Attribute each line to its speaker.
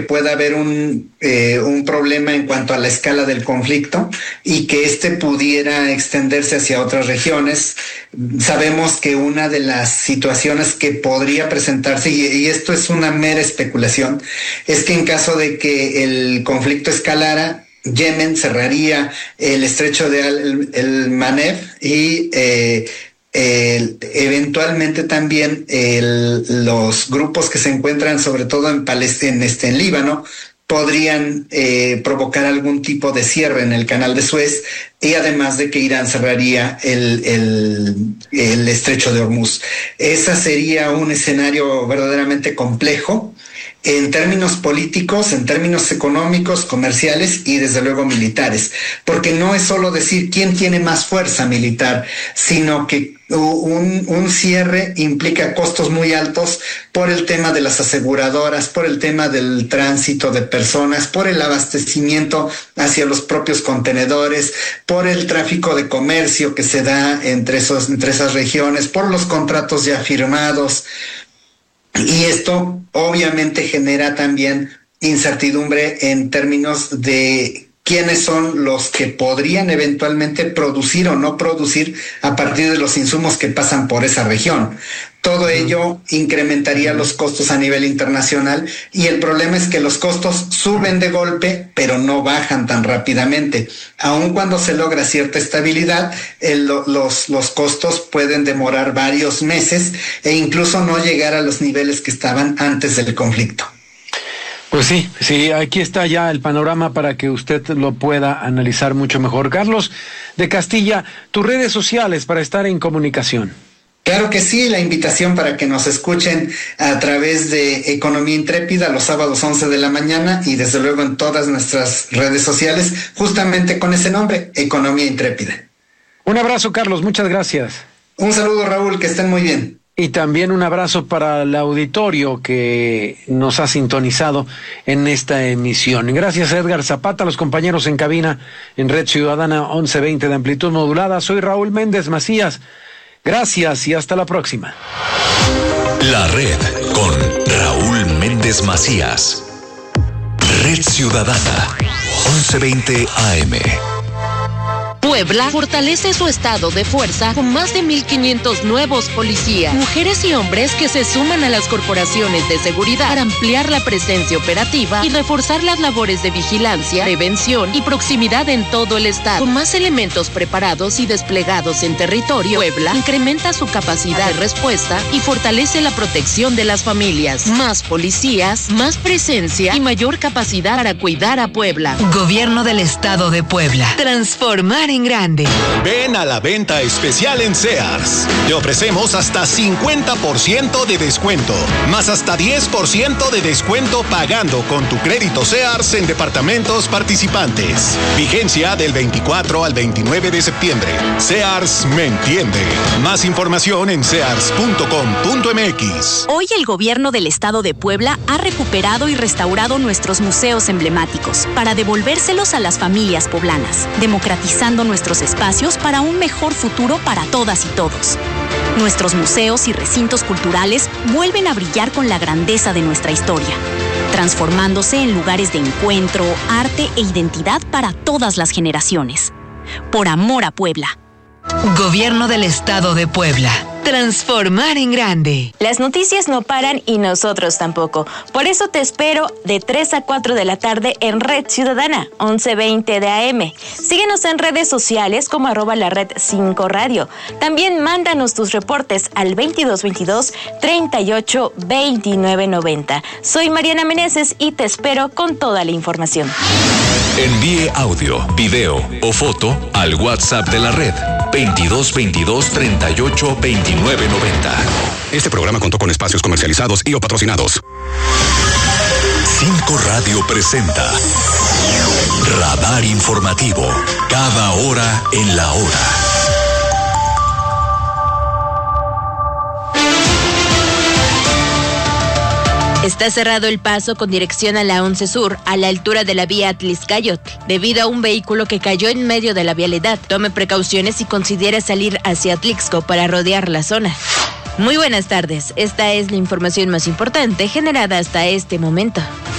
Speaker 1: pueda haber un problema en cuanto a la escala del conflicto y que pudiera extenderse hacia otras regiones. Sabemos que una de las situaciones que podría presentarse, y esto es una mera especulación, es que en caso de que el conflicto escalara, Yemen cerraría el estrecho de el Manev y eventualmente también los grupos que se encuentran sobre todo en Líbano podrían provocar algún tipo de cierre en el canal de Suez, y además de que Irán cerraría el estrecho de Hormuz. Ese sería un escenario verdaderamente complejo en términos políticos, en términos económicos, comerciales y desde luego militares, porque no es solo decir quién tiene más fuerza militar, sino que un cierre implica costos muy altos por el tema de las aseguradoras, por el tema del tránsito de personas, por el abastecimiento hacia los propios contenedores, por el tráfico de comercio que se da entre esas regiones, por los contratos ya firmados. Y esto obviamente genera también incertidumbre en términos de quiénes son los que podrían eventualmente producir o no producir a partir de los insumos que pasan por esa región. Todo ello incrementaría los costos a nivel internacional, y el problema es que los costos suben de golpe, pero no bajan tan rápidamente. Aun cuando se logra cierta estabilidad, los costos pueden demorar varios meses e incluso no llegar a los niveles que estaban antes del conflicto.
Speaker 2: Pues sí, aquí está ya el panorama para que usted lo pueda analizar mucho mejor. Carlos de Castilla, tus redes sociales para estar en comunicación.
Speaker 1: Claro que sí, la invitación para que nos escuchen a través de Economía Intrépida los sábados 11 de la mañana, y desde luego en todas nuestras redes sociales, justamente con ese nombre, Economía Intrépida.
Speaker 2: Un abrazo, Carlos, muchas gracias.
Speaker 1: Un saludo, Raúl, que estén muy bien.
Speaker 2: Y también un abrazo para el auditorio que nos ha sintonizado en esta emisión. Gracias, Edgar Zapata, a los compañeros en cabina en Red Ciudadana 1120 de amplitud modulada. Soy Raúl Méndez Macías. Gracias y hasta la próxima.
Speaker 3: La Red con Raúl Méndez Macías. Red Ciudadana 1120 AM.
Speaker 4: Puebla fortalece su estado de fuerza con más de 1,500 nuevos policías, mujeres y hombres que se suman a las corporaciones de seguridad para ampliar la presencia operativa y reforzar las labores de vigilancia, prevención y proximidad en todo el estado. Con más elementos preparados y desplegados en territorio, Puebla incrementa su capacidad de respuesta y fortalece la protección de las familias. Más policías, más presencia y mayor capacidad para cuidar a Puebla.
Speaker 5: Gobierno del Estado de Puebla. Transformar en grande.
Speaker 6: Ven a la venta especial en Sears. Te ofrecemos hasta 50% de descuento, más hasta 10% de descuento pagando con tu crédito Sears en departamentos participantes. Vigencia del 24 al 29 de septiembre. Sears me entiende. Más información en sears.com.mx.
Speaker 7: Hoy el gobierno del Estado de Puebla ha recuperado y restaurado nuestros museos emblemáticos para devolvérselos a las familias poblanas, democratizando nuestros espacios para un mejor futuro para todas y todos. Nuestros museos y recintos culturales vuelven a brillar con la grandeza de nuestra historia, transformándose en lugares de encuentro, arte e identidad para todas las generaciones. Por amor a Puebla.
Speaker 5: Gobierno del Estado de Puebla. Transformar en grande.
Speaker 8: Las noticias no paran y nosotros tampoco. Por eso te espero de 3 a 4 de la tarde en Red Ciudadana, 1120 de AM. Síguenos en redes sociales como @lared5 radio. También mándanos tus reportes al 2222 38 29 90. Soy Mariana Meneses y te espero con toda la información.
Speaker 3: Envíe audio, video o foto al WhatsApp de la red 2222 38 29 90.
Speaker 9: Este programa contó con espacios comercializados y o patrocinados.
Speaker 3: 5 Radio presenta Radar Informativo, cada hora en la hora.
Speaker 4: Está cerrado el paso con dirección a la 11 Sur, a la altura de la vía Atliscayotl, debido a un vehículo que cayó en medio de la vialidad. Tome precauciones y considere salir hacia Atlixco para rodear la zona. Muy buenas tardes, esta es la información más importante generada hasta este momento.